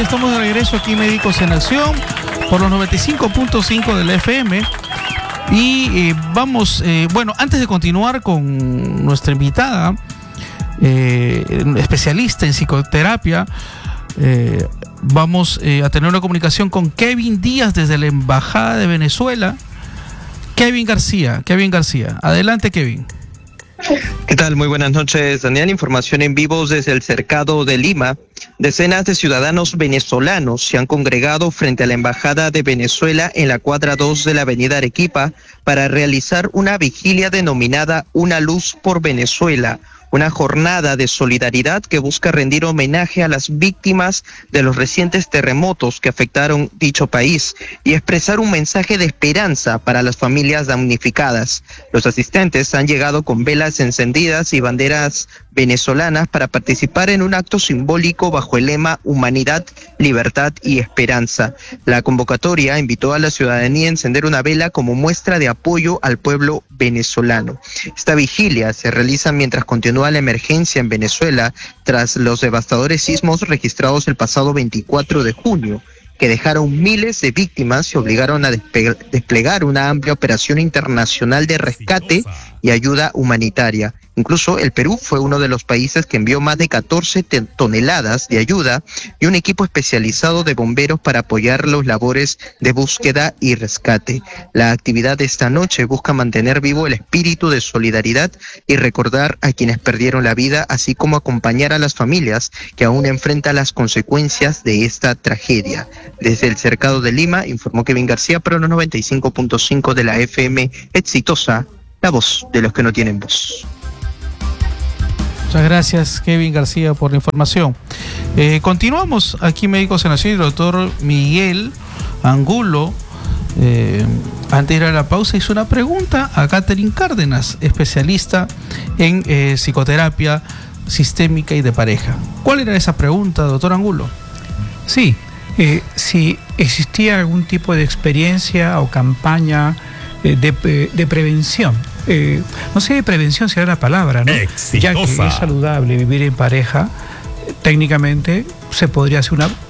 Estamos de regreso aquí Médicos en Acción por los 95.5 del FM. Y vamos, bueno, antes de continuar con nuestra invitada, especialista en psicoterapia, vamos a tener una comunicación con Kevin Díaz desde la Embajada de Venezuela. Kevin García. Adelante, Kevin. ¿Qué tal? Muy buenas noches, Daniel. Información en vivo desde el Cercado de Lima. Decenas de ciudadanos venezolanos se han congregado frente a la Embajada de Venezuela en la cuadra 2 de la avenida Arequipa para realizar una vigilia denominada Una Luz por Venezuela, una jornada de solidaridad que busca rendir homenaje a las víctimas de los recientes terremotos que afectaron dicho país y expresar un mensaje de esperanza para las familias damnificadas. Los asistentes han llegado con velas encendidas y banderas venezolanas para participar en un acto simbólico bajo el lema Humanidad, Libertad y Esperanza. La convocatoria invitó a la ciudadanía a encender una vela como muestra de apoyo al pueblo venezolano. Esta vigilia se realiza mientras continúa la emergencia en Venezuela tras los devastadores sismos registrados el pasado 24 de junio, que dejaron miles de víctimas y obligaron a desplegar una amplia operación internacional de rescate y ayuda humanitaria. Incluso el Perú fue uno de los países que envió más de 14 toneladas de ayuda y un equipo especializado de bomberos para apoyar las labores de búsqueda y rescate. La actividad de esta noche busca mantener vivo el espíritu de solidaridad y recordar a quienes perdieron la vida, así como acompañar a las familias que aún enfrentan las consecuencias de esta tragedia. Desde el Cercado de Lima, informó Kevin García para los 95.5 de la FM Exitosa, la voz de los que no tienen voz. Muchas gracias, Kevin García, por la información. Continuamos aquí Médicos en Acción. El doctor Miguel Angulo, antes de ir a la pausa, hizo una pregunta a Catherine Cárdenas, especialista en psicoterapia sistémica y de pareja. ¿Cuál era esa pregunta, doctor Angulo? Sí, si existía algún tipo de experiencia o campaña de prevención. No sé de prevención será la palabra, ¿no? Exitosa. Ya que es saludable vivir en pareja, técnicamente se podría hacer